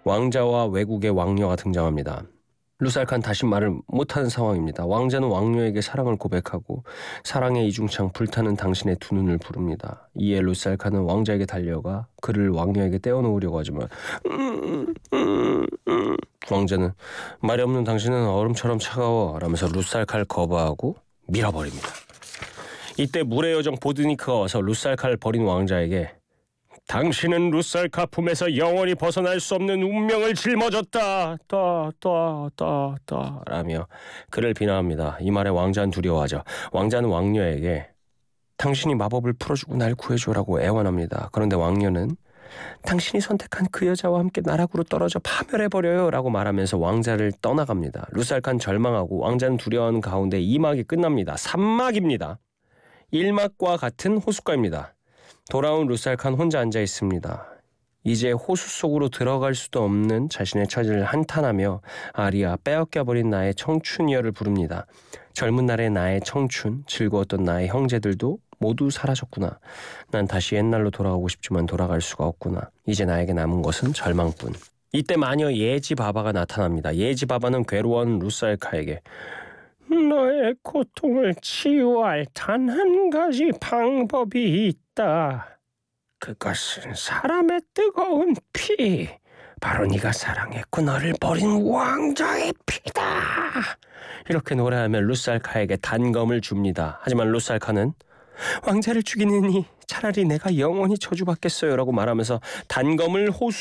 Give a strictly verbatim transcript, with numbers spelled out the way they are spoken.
왕자와 외국의 왕녀가 등장합니다. 루살칸 다시 말을 못하는 상황입니다. 왕자는 왕녀에게 사랑을 고백하고 사랑의 이중창 불타는 당신의 두 눈을 부릅니다. 이에 루살칸은 왕자에게 달려가 그를 왕녀에게 떼어놓으려고 하지만 음, 음, 음. 왕자는 말이 없는 당신은 얼음처럼 차가워 라면서 루살칼을 거부하고 밀어버립니다. 이때 물의 요정 보드니크가 와서 루살칼을 버린 왕자에게 당신은 루살카 품에서 영원히 벗어날 수 없는 운명을 짊어졌다. 따따따따 라며 그를 비난합니다. 이 말에 왕자는 두려워하죠. 왕자는 왕녀에게 당신이 마법을 풀어주고 날 구해줘라고 애원합니다. 그런데 왕녀는 당신이 선택한 그 여자와 함께 나락으로 떨어져 파멸해버려요 라고 말하면서 왕자를 떠나갑니다. 루살칸 절망하고 왕자는 두려워하는 가운데 이 막이 끝납니다. 삼 막입니다. 일 막과 같은 호숫가입니다. 돌아온 루살칸 혼자 앉아 있습니다. 이제 호수 속으로 들어갈 수도 없는 자신의 처지를 한탄하며 아리아, 빼앗겨버린 나의 청춘이여를 부릅니다. 젊은 날의 나의 청춘, 즐거웠던 나의 형제들도 모두 사라졌구나. 난 다시 옛날로 돌아가고 싶지만 돌아갈 수가 없구나. 이제 나에게 남은 것은 절망뿐. 이때 마녀 예지바바가 나타납니다. 예지바바는 괴로워하는 루살카에게 너의 고통을 치유할 단 한 가지 방법이 있다. 그것은 사람의 뜨거운 피. 바로 네가 사랑했고 너를 버린 왕자의 피다. 이렇게 노래하며 루살카에게 단검을 줍니다. 하지만 루살카는 왕자를 죽이느니 차라리 내가 영원히 저주받겠어요 라고 말하면서 단검을 호수